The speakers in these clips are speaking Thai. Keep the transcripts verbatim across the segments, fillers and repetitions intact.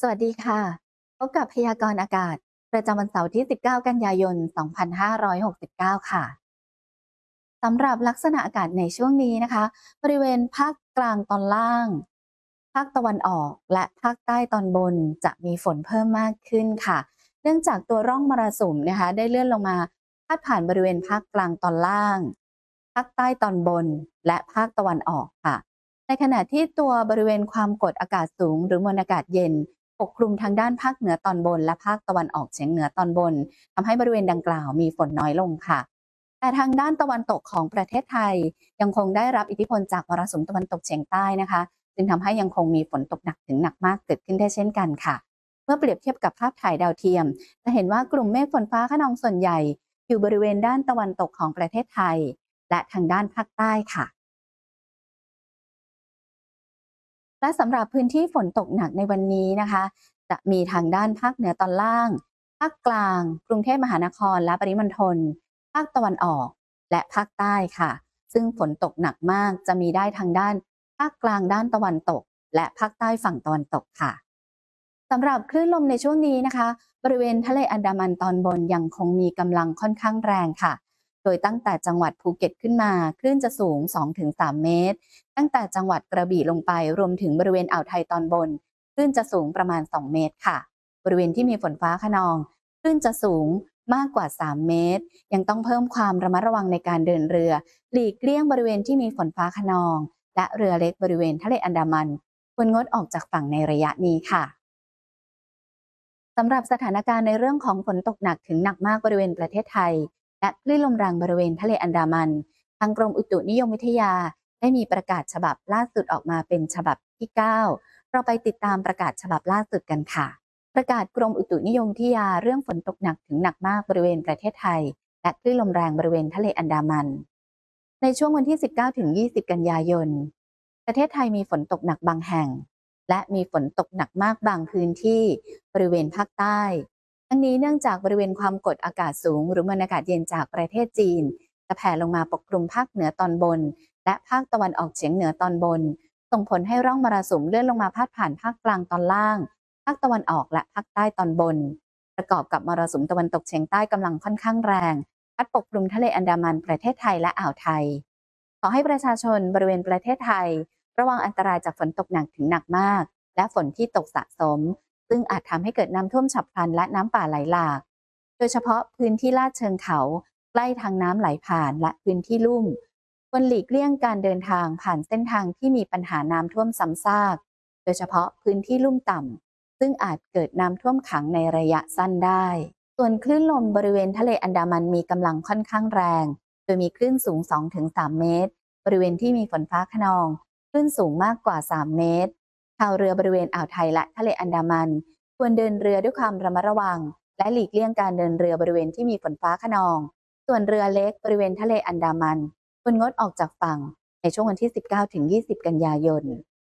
สวัสดีค่ะพบกับพยากรณ์อากาศประจำวันเสาร์ที่ สิบเก้า กันยายน สองพันห้าร้อยหกสิบเก้า ค่ะสำหรับลักษณะอากาศในช่วงนี้นะคะบริเวณภาคกลางตอนล่างภาคตะวันออกและภาคใต้ตอนบนจะมีฝนเพิ่มมากขึ้นค่ะเนื่องจากตัวร่องมรสุมนะคะได้เลื่อนลงมาพาดผ่านบริเวณภาคกลางตอนล่างภาคใต้ตอนบนและภาคตะวันออกค่ะในขณะที่ตัวบริเวณความกดอากาศสูงหรือมวลอากาศเย็นปกคลุมทางด้านภาคเหนือตอนบนและภาคตะวันออกเฉียงเหนือตอนบนทำให้บริเวณดังกล่าวมีฝนน้อยลงค่ะ แต่ทางด้านตะวันตกของประเทศไทยยังคงได้รับอิทธิพลจากมรสุมตะวันตกเฉียงใต้นะคะจึงทำให้ยังคงมีฝนตกหนักถึงหนักมากเกิดขึ้นได้เช่นกันค่ะเมื่อเปรียบเทียบกับภาพถ่ายดาวเทียมจะเห็นว่ากลุ่มเมฆฝนฟ้าคะนองส่วนใหญ่อยู่บริเวณด้านตะวันตกของประเทศไทยและทางด้านภาคใต้ค่ะ และสำหรับพื้นที่ฝนตกหนักในวันนี้นะคะจะมีทางด้านภาคเหนือตอนล่างภาคกลางกรุงเทพมหานครและปริมณฑลภาคตะวันออกและภาคใต้ค่ะซึ่งฝนตกหนักมากจะมีได้ทางด้านภาคกลางด้านตะวันตกและภาคใต้ฝั่งตะวันตกค่ะ สำหรับคลื่นลมในช่วงนี้นะคะบริเวณทะเลอันดามันตอนบนยังคงมีกำลังค่อนข้างแรงค่ะโดยตั้งแต่จังหวัดภูเก็ตขึ้นมาคลื่นจะสูง สองถึงสาม เมตรตั้งแต่จังหวัดกระบี่ลงไปรวมถึงบริเวณอ่าวไทยตอนบนคลื่นจะสูงประมาณ สอง เมตรค่ะบริเวณที่มีฝนฟ้าคะนองคลื่นจะสูงมากกว่า สาม เมตรยังต้องเพิ่มความระมัดระวังในการเดินเรือหลีกเลี่ยงบริเวณที่มีฝนฟ้าคะนองและเรือเล็กบริเวณทะเลอันดามันควรงดออกจากฝั่งในระยะนี้ค่ะ สำหรับสถานการณ์ในเรื่องของฝนตกหนักถึงหนักมากบริเวณประเทศไทยและคลื่นลมแรงบริเวณทะเลอันดามันทางกรมอุตุนิยมวิทยาได้มีประกาศฉบับล่าสุดออกมาเป็นฉบับที่ เก้า เราไปติดตามประกาศฉบับล่าสุดกันค่ะประกาศกรมอุตุนิยมวิทยาเรื่องฝนตกหนักถึงหนักมากบริเวณประเทศไทยและคลื่นลมแรงบริเวณทะเลอันดามันในช่วงวันที่ สิบเก้าถึงยี่สิบ กันยายนประเทศไทยมีฝนตกหนักบางแห่งและมีฝนตกหนักมากบางพื้นที่บริเวณภาคใต้ ทั้งนี้เนื่องจากบริเวณความกดอากาศสูงหรือมวลอากาศเย็นจากประเทศจีนจะแผ่ลงมาปกคลุมภาคเหนือตอนบนและภาคตะวันออกเฉียงเหนือตอนบนส่งผลให้ร่องมรสุมเลื่อนลงมาพาดผ่านภาคกลางตอนล่างภาคตะวันออกและภาคใต้ตอนบนประกอบกับมรสุมตะวันตกเฉียงใต้กำลังค่อนข้างแรงพัดปกคลุมทะเลอันดามันประเทศไทยและอ่าวไทยขอให้ประชาชนบริเวณประเทศไทยระวังอันตรายจากฝนตกหนักถึงหนักมากและฝนที่ตกสะสม ซึ่งอาจทำให้เกิดน้ำท่วมฉับพลันและน้ำป่าไหลหลาก โดยเฉพาะพื้นที่ลาดเชิงเขาใกล้ทางน้ำไหลผ่านและพื้นที่ลุ่มควรหลีกเลี่ยงการเดินทางผ่านเส้นทางที่มีปัญหาน้ำท่วมซ้ำซาก โดยเฉพาะพื้นที่ลุ่มต่ำซึ่งอาจเกิดน้ำท่วมขังในระยะสั้นได้ ส่วนคลื่นลมบริเวณทะเลอันดามันมีกำลังค่อนข้างแรง โดยมีคลื่นสูง สองถึงสาม เมตร บริเวณที่มีฝนฟ้าคะนองคลื่นสูงมากกว่า สาม เมตร ชาวเรือบริเวณอ่าวไทยและทะเลอันดามันควรเดินเรือด้วยความระมัดระวังและหลีกเลี่ยงการเดินเรือบริเวณที่มีฝนฟ้าคะนองส่วนเรือเล็กบริเวณทะเลอันดามันควรงดออกจากฝั่งในช่วงวันที่ สิบเก้าถึงยี่สิบ กันยายน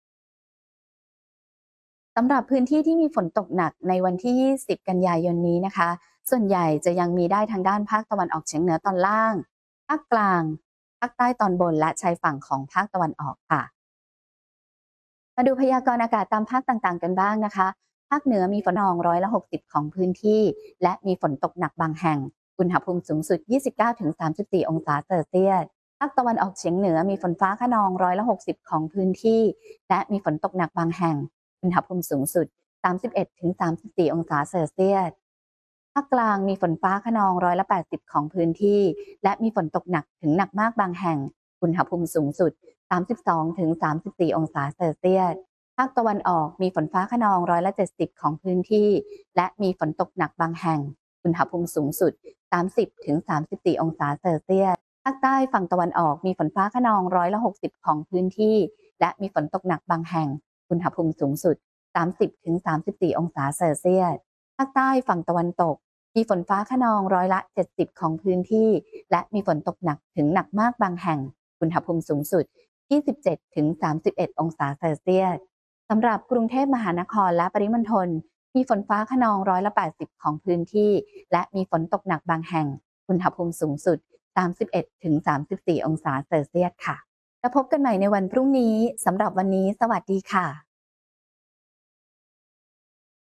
สำหรับพื้นที่ที่มีฝนตกหนักในวันที่ ยี่สิบ กันยายนนี้นะคะส่วนใหญ่จะยังมีได้ทางด้านภาคตะวันออกเฉียงเหนือตอนล่างภาคกลางภาคใต้ตอนบนและชายฝั่งของภาคตะวันออกค่ะ มาดูพยากรณ์อากาศตามภาคต่างๆกันบ้างนะคะ ภาคเหนือมีฝนละอองร้อยละหกสิบของพื้นที่และมีฝนตกหนักบางแห่ง อุณหภูมิสูงสุด ยี่สิบเก้าถึงสามสิบสี่ องศาเซลเซียส ภาคตะวันออกเฉียงเหนือมีฝนฟ้าคะนองร้อยละหกสิบของพื้นที่และมีฝนตกหนักบางแห่ง อุณหภูมิสูงสุด สามสิบเอ็ดถึงสามสิบสี่ องศาเซลเซียส ภาคกลางมีฝนฟ้าคะนองร้อยละแปดสิบของพื้นที่และมีฝนตกหนักถึงหนักมากบางแห่ง อุณหภูมิสูงสุด สามสิบสองถึงสามสิบสี่ องศาเซลเซียส ภาคตะวันออกมีฝนฟ้าคะนองร้อยละเจ็ดสิบของพื้นที่และมีฝนตกหนักบางแห่ง อุณหภูมิสูงสุด สามสิบถึงสามสิบสี่ องศาเซลเซียส ภาคใต้ฝั่งตะวันออกมีฝนฟ้าคะนองร้อยละหกสิบของพื้นที่และมีฝนตกหนักบางแห่ง อุณหภูมิสูงสุด สามสิบถึงสามสิบสี่ องศาเซลเซียส ภาคใต้ฝั่งตะวันตกมีฝนฟ้าคะนองร้อยละเจ็ดสิบของพื้นที่และมีฝนตกหนักถึงหนักมากบางแห่ง อุณหภูมิสูงสุด ยี่สิบเจ็ดถึงสามสิบเอ็ด องศาเซลเซียส สำหรับกรุงเทพมหานครและปริมณฑลมีฝนฟ้าคะนองร้อยละแปดสิบของพื้นที่และมีฝนตกหนักบางแห่ง อุณหภูมิสูงสุด สามสิบเอ็ดถึงสามสิบสี่ องศาเซลเซียสค่ะแล้วพบกันใหม่ในวันพรุ่งนี้สำหรับวันนี้สวัสดีค่ะ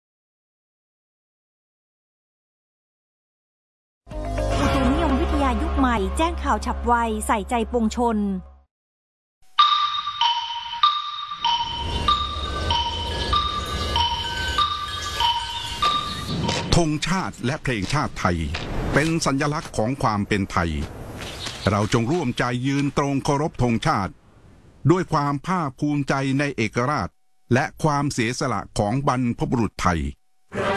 ม่แจ้งข่าวฉับไวใส่ใจปวงชนธงชาติและเพลงชาติไทยเป็นสัญลักษณ์ของความเป็นไทยเราจงร่วมใจยืนตรงเคารพธงชาติด้วยความภาคภูมิใจในเอกราชและความเสียสละของบรรพบุรุษไทย